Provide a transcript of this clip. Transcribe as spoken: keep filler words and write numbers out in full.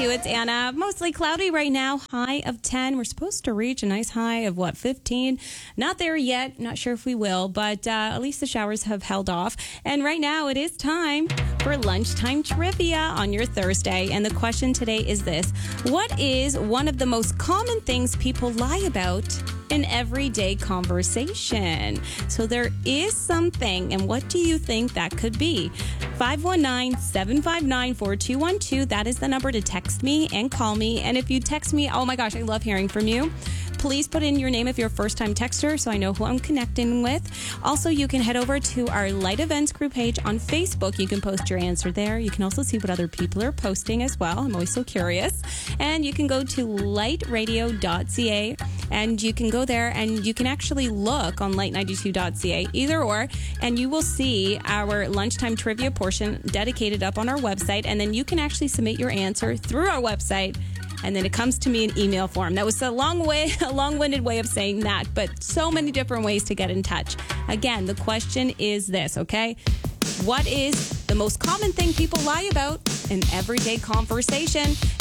ninety-two. It's Anna. Mostly cloudy right now. High of ten. We're supposed to reach a nice high of, what, fifteen? Not there yet. Not sure if we will, but uh, at least the showers have held off. And right now it is time for lunchtime trivia on your Thursday. And the question today is this. What is one of the most common things people lie about in everyday conversation? So there is something, and what do you think that could be? five one nine, seven five nine, four two one two. That is the number to text me and call me. And if you text me, oh my gosh, I love hearing from you. Please put in your name if you're a first-time texter so I know who I'm connecting with. Also, you can head over to our Light Events Crew page on Facebook. You can post your answer there. You can also see what other people are posting as well. I'm always so curious. And you can go to light radio dot c a and you can go there and you can actually look on light ninety-two dot c a, either or, and you will see our lunchtime trivia portion dedicated up on our website. And then you can actually submit your answer through our website. And then it comes to me in email form. That was a long way, a long-winded way of saying that, but so many different ways to get in touch. Again, the question is this, okay? What is the most common thing people lie about in everyday conversation?